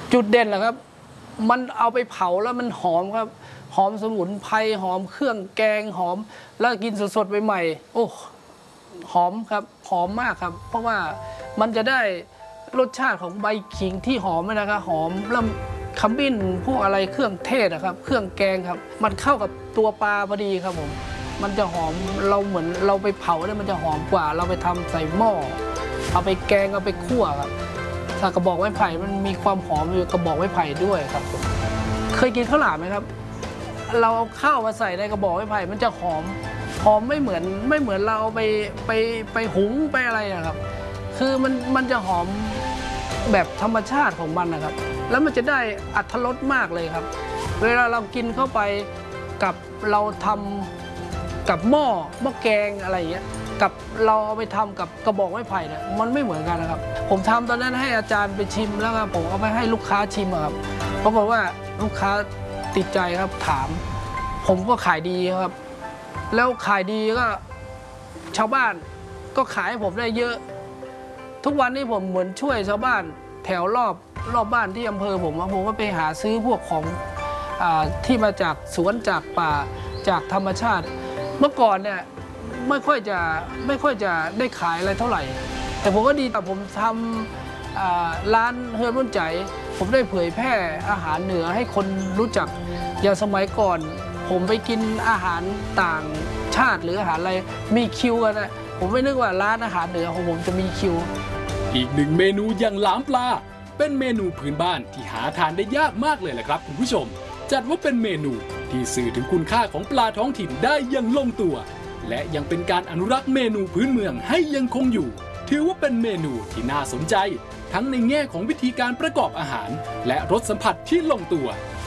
จุดเด่นเหรอครับมันเอาไปเผาแล้วมันหอมครับหอมสมุนไพรหอมเครื่องแกงหอมแล้วกินสดๆใหม่ๆโอ้หอมครับหอมมากครับเพราะว่ามันจะได้รสชาติของใบขิงที่หอมนะครับหอมแล้วขมิ้นพวกอะไรเครื่องเทศนะครับเครื่องแกงครับมันเข้ากับตัวปลาพอดีครับผมมันจะหอมเราเหมือนเราไปเผาเนี่ยมันจะหอมกว่าเราไปทำใส่หม้อเอาไปแกงเอาไปคั่วครับถ้ากระบอกไม้ไผ่มันมีความหอมอยู่กระบอกไม้ไผ่ด้วยครับเคยกินข้าวหลามไหมครับเราเอาข้าวมาใส่ในกระบอกไม้ไผ่มันจะหอมไม่เหมือนเราไปหุงไปอะไรนะครับคือมันจะหอมแบบธรรมชาติของมันนะครับแล้วมันจะได้อรรถรสมากเลยครับเวลาเรากินเข้าไปกับเราทำกับหม้อแกงอะไรอย่างเงี้ยกับเราเอาไปทำกับกระบอกไม้ไผ่เนี่ยมันไม่เหมือนกันนะครับผมทำตอนนั้นให้อาจารย์ไปชิมแล้วครับผมเอาไปให้ลูกค้าชิมครับปรากฏว่าลูกค้าติดใจครับถามผมก็ขายดีครับแล้วขายดีก็ชาวบ้านก็ขายให้ผมได้เยอะทุกวันนี้ผมเหมือนช่วยชาวบ้านแถวรอบบ้านที่อำเภอผมก็ไปหาซื้อพวกของที่มาจากสวนจากป่าจากธรรมชาติเมื่อก่อนเนี่ยไม่ค่อยจะได้ขายอะไรเท่าไหร่แต่ผมก็ดีแต่ผมทำร้านเฮือนรุ่นใจผมได้เผยแพร่อาหารเหนือให้คนรู้จักอย่างสมัยก่อนผมไปกินอาหารต่างชาติหรืออาหารอะไรมีคิวกันนะผมไม่นึกว่าร้านอาหารเหนือของผมจะมีคิวอีกหนึ่งเมนูอย่างหลามปลาเป็นเมนูพื้นบ้านที่หาทานได้ยากมากเลยแหละครับคุณผู้ชมจัดว่าเป็นเมนูที่สื่อถึงคุณค่าของปลาท้องถิ่นได้อย่างลงตัวและยังเป็นการอนุรักษ์เมนูพื้นเมืองให้ยังคงอยู่ถือว่าเป็นเมนูที่น่าสนใจทั้งในแง่ของวิธีการประกอบอาหารและรสสัมผัสที่ลงตัว